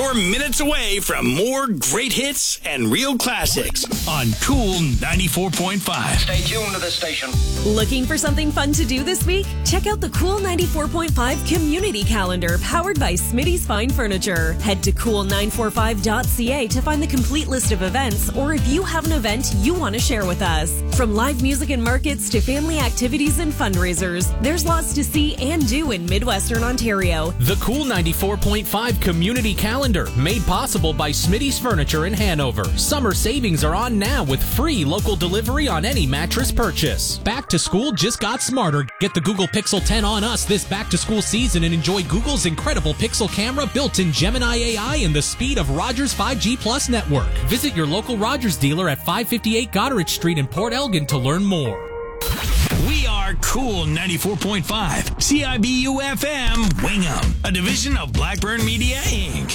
You're minutes away from more great hits and real classics on Cool 94.5. Stay tuned to this station. Looking for something fun to do this week? Check out the Cool 94.5 Community Calendar powered by Smitty's Fine Furniture. Head to cool945.ca to find the complete list of events, or if you have an event you want to share with us. From live music and markets to family activities and fundraisers, there's lots to see and do in Midwestern Ontario. The Cool 94.5 Community Calendar, made possible by Smitty's Furniture in Hanover. Summer savings are on now with free local delivery on any mattress purchase. Back to school just got smarter. Get the Google Pixel 10 on us this back to school season and enjoy Google's incredible Pixel camera, built-in Gemini AI, and the speed of Rogers 5G Plus network. Visit your local Rogers dealer at 558 Goderich Street in Port Elgin to learn more. We are Cool 94.5, CIBU FM, Wingham, a division of Blackburn Media, Inc.